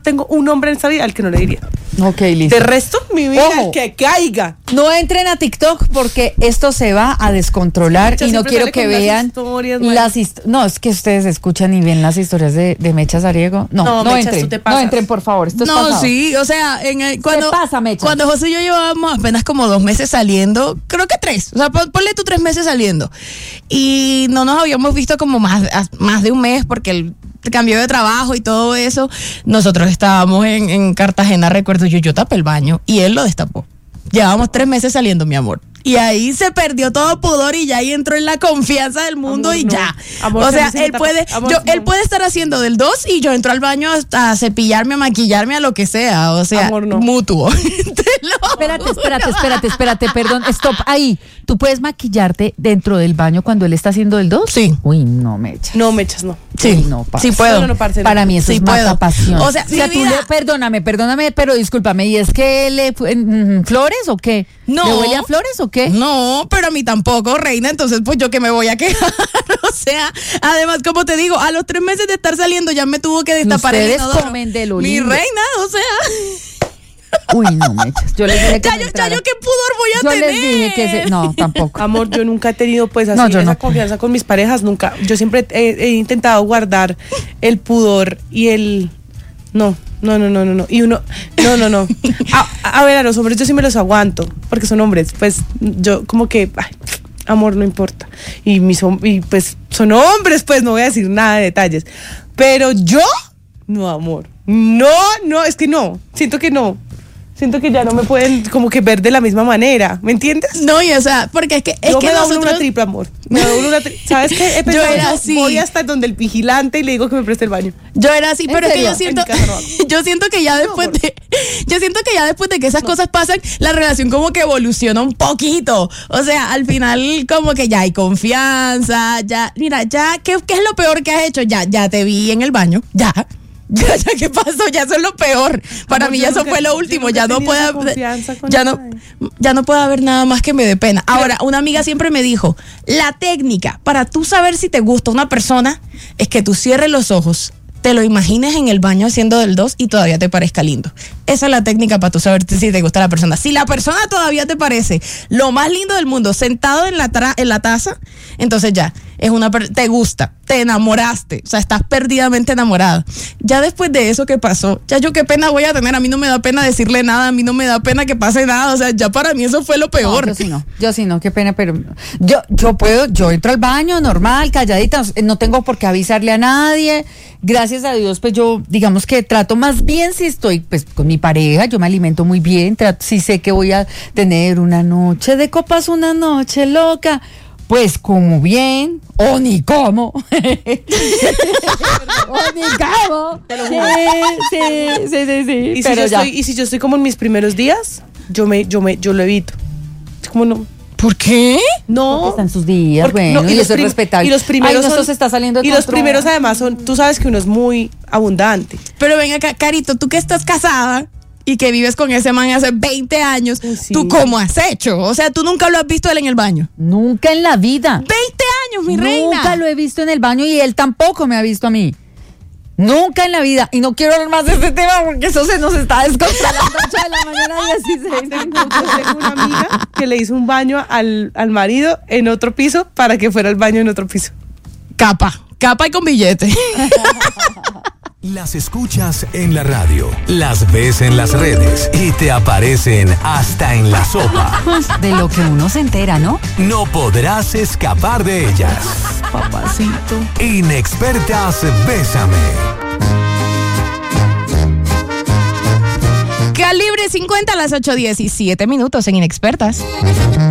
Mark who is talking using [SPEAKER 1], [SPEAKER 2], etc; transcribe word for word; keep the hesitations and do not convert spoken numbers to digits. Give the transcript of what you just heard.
[SPEAKER 1] tengo un hombre en esta vida al que no le diría.
[SPEAKER 2] Ok, listo.
[SPEAKER 1] De resto, mi vida,
[SPEAKER 2] Ojo.
[SPEAKER 1] que caiga.
[SPEAKER 2] No entren a TikTok porque esto se va a descontrolar
[SPEAKER 1] Mecha
[SPEAKER 2] y no
[SPEAKER 1] siempre
[SPEAKER 2] quiero
[SPEAKER 1] sale
[SPEAKER 2] que
[SPEAKER 1] con las
[SPEAKER 2] vean
[SPEAKER 1] historias,
[SPEAKER 2] las hist- no, es que ustedes escuchan y ven las historias de, de Mecha Sariego. No,
[SPEAKER 1] No,
[SPEAKER 2] no,
[SPEAKER 1] Mecha,
[SPEAKER 2] entren.
[SPEAKER 1] tú te
[SPEAKER 2] No
[SPEAKER 1] pasas.
[SPEAKER 2] entren, por favor. Esto es
[SPEAKER 3] No,
[SPEAKER 2] pasado.
[SPEAKER 3] sí, o sea, en el- cuando,
[SPEAKER 2] pasa, Mecha?
[SPEAKER 3] cuando José y yo llevábamos apenas como dos meses saliendo, creo que tres, o sea, pon- ponle tú tres meses saliendo, y no nos habíamos visto como más, más de un mes porque él cambió de trabajo y todo eso. Nosotros estábamos en, en Cartagena, recuerdo yo, yo tapé el baño y él lo destapó. Llevábamos tres meses saliendo, mi amor. Y ahí se perdió todo pudor y ya ahí entró en la confianza del mundo.
[SPEAKER 1] Amor,
[SPEAKER 3] y
[SPEAKER 1] no.
[SPEAKER 3] ya.
[SPEAKER 1] Amor,
[SPEAKER 3] o sea,
[SPEAKER 1] se me
[SPEAKER 3] él
[SPEAKER 1] tapa-
[SPEAKER 3] puede,
[SPEAKER 1] amor,
[SPEAKER 3] yo,
[SPEAKER 1] no.
[SPEAKER 3] él puede estar haciendo del dos y yo entro al baño a cepillarme, a maquillarme, a lo que sea. O sea,
[SPEAKER 1] Amor, no.
[SPEAKER 3] mutuo. Te lo
[SPEAKER 2] Espérate,
[SPEAKER 3] juro.
[SPEAKER 2] espérate, espérate, espérate, perdón, stop, ahí. ¿Tú puedes maquillarte dentro del baño cuando él está haciendo el dos?
[SPEAKER 3] Sí.
[SPEAKER 2] Uy, no, Mecha.
[SPEAKER 1] No, Mechas, no.
[SPEAKER 3] Sí,
[SPEAKER 2] Uy, no, parce.
[SPEAKER 3] sí puedo.
[SPEAKER 1] No, no, no, parce, no.
[SPEAKER 2] Para mí eso
[SPEAKER 3] Sí
[SPEAKER 2] es
[SPEAKER 3] puedo.
[SPEAKER 2] mata pasión.
[SPEAKER 3] O sea, mi
[SPEAKER 2] tú
[SPEAKER 3] vida-
[SPEAKER 2] le- perdóname, perdóname, pero discúlpame, ¿y es que le fue- mm, flores o qué?
[SPEAKER 3] No.
[SPEAKER 2] ¿Le huele a flores o qué?
[SPEAKER 3] No, pero a mí tampoco, reina, entonces pues yo que me voy a quejar. O sea, además, como te digo, a los tres meses de estar saliendo ya me tuvo que destapar el
[SPEAKER 2] Ustedes
[SPEAKER 3] inodoro.
[SPEAKER 2] comen de lo
[SPEAKER 3] Mi
[SPEAKER 2] lindo.
[SPEAKER 3] reina, o sea,
[SPEAKER 2] Uy, no, Mechas. Yo les dije que
[SPEAKER 3] ya
[SPEAKER 2] no
[SPEAKER 3] yo, ya
[SPEAKER 2] entraran.
[SPEAKER 3] yo qué pudor voy a
[SPEAKER 2] Yo
[SPEAKER 3] tener.
[SPEAKER 2] les dije que se- no, tampoco.
[SPEAKER 1] Amor, yo nunca he tenido pues así
[SPEAKER 2] No, yo
[SPEAKER 1] esa
[SPEAKER 2] no.
[SPEAKER 1] confianza con mis parejas, nunca. Yo siempre he, he intentado guardar el pudor y el... No, no, no, no, no, no. Y uno... No, no, no. A, a ver, a los hombres yo sí me los aguanto, porque son hombres. Pues yo como que... Ay, amor, no importa. Y, mis, hom- y pues son hombres, pues no voy a decir nada de detalles. Pero yo... No, amor. No, no, es que no. Siento que no. Siento que ya no me pueden como que ver de la misma manera. ¿Me entiendes?
[SPEAKER 3] No, y o sea, porque es que es
[SPEAKER 1] Yo
[SPEAKER 3] que
[SPEAKER 1] me doblo
[SPEAKER 3] nosotros
[SPEAKER 1] una triple, amor. Me doblo una tri- ¿Sabes qué? He pensado,
[SPEAKER 3] era
[SPEAKER 1] yo
[SPEAKER 3] así.
[SPEAKER 1] voy hasta donde el vigilante y le digo que me preste el baño.
[SPEAKER 3] Yo era así,
[SPEAKER 2] ¿En
[SPEAKER 3] pero es que
[SPEAKER 2] serio?
[SPEAKER 3] yo siento,
[SPEAKER 1] En mi casa no hago.
[SPEAKER 3] yo siento que ya después de, yo siento que ya después de que esas cosas pasan, la relación como que evoluciona un poquito. O sea, al final como que ya hay confianza, ya, mira, ya, ¿qué, qué es lo peor que has hecho? Ya, ya te vi en el baño, ya. Ya, ya, ¿qué pasó? Ya eso es lo peor. Para
[SPEAKER 1] Amor,
[SPEAKER 3] mí
[SPEAKER 1] yo
[SPEAKER 3] ya eso
[SPEAKER 1] nunca-
[SPEAKER 3] fue lo
[SPEAKER 1] yo
[SPEAKER 3] último.
[SPEAKER 1] nunca
[SPEAKER 3] Ya
[SPEAKER 1] he
[SPEAKER 3] no
[SPEAKER 1] tenido
[SPEAKER 3] puede,
[SPEAKER 1] esa confianza con
[SPEAKER 3] ya no,
[SPEAKER 1] nadie.
[SPEAKER 3] ya no puede haber nada más que me dé pena. Ahora, una amiga siempre me dijo, la técnica para tú saber si te gusta una persona es que tú cierres los ojos, te lo imagines en el baño haciendo del dos y todavía te parezca lindo. Esa es la técnica para tú saber si te gusta la persona. Si la persona todavía te parece lo más lindo del mundo sentado en la, tra- en la taza, entonces ya, es una per- te gusta, te enamoraste, o sea, estás perdidamente enamorada. Ya después de eso que pasó, ya yo qué pena voy a tener, a mí no me da pena decirle nada, a mí no me da pena que pase nada, o sea, ya para mí eso fue lo peor.
[SPEAKER 2] No, yo sí no, yo sí no, qué pena, pero yo, yo puedo, yo entro al baño normal, calladita, no tengo por qué avisarle a nadie. Gracias a Dios, pues yo, digamos que trato más bien si estoy pues con mi pareja, yo me alimento muy bien, trato, si sé que voy a tener una noche de copas, una noche loca, pues como bien, o ni como. O ni como. Sí, sí, sí, sí, sí.
[SPEAKER 1] Y si,
[SPEAKER 2] pero
[SPEAKER 1] yo
[SPEAKER 2] ya.
[SPEAKER 1] estoy, y si yo estoy como en mis primeros días, yo me, yo me, yo lo evito. Es como no.
[SPEAKER 3] ¿Por qué?
[SPEAKER 1] No.
[SPEAKER 2] Porque están sus días,
[SPEAKER 1] Porque-
[SPEAKER 2] bueno,
[SPEAKER 1] no,
[SPEAKER 2] y,
[SPEAKER 1] los
[SPEAKER 2] eso es
[SPEAKER 1] prim-
[SPEAKER 2] respetable.
[SPEAKER 1] Y los primeros
[SPEAKER 2] Ay, no,
[SPEAKER 1] son-
[SPEAKER 2] esto se está saliendo de
[SPEAKER 1] Y los
[SPEAKER 2] control.
[SPEAKER 1] primeros además son, tú sabes que uno es muy abundante.
[SPEAKER 3] Pero ven acá, Carito, tú que estás casada y que vives con ese man hace veinte años,
[SPEAKER 1] Uy, sí.
[SPEAKER 3] ¿tú cómo has hecho? O sea, tú nunca lo has visto él en el baño.
[SPEAKER 2] Nunca en la vida.
[SPEAKER 3] veinte años, mi reina.
[SPEAKER 2] Nunca lo he visto en el baño y él tampoco me ha visto a mí. Nunca en la vida. Y no quiero hablar más de este tema porque eso se nos está descontrolando. ocho de la mañana, dieciséis
[SPEAKER 1] Yo tengo una amiga que le hizo un baño al, al marido en otro piso para que fuera al baño en otro piso.
[SPEAKER 3] Capa, capa y con billete.
[SPEAKER 4] Las escuchas en la radio, las ves en las redes y te aparecen hasta en la sopa.
[SPEAKER 2] De lo que uno se entera, ¿no?
[SPEAKER 4] No podrás escapar de ellas.
[SPEAKER 3] Papacito.
[SPEAKER 4] Inexpertas, bésame.
[SPEAKER 3] Calibre cincuenta a las ocho diecisiete minutos en Inexpertas.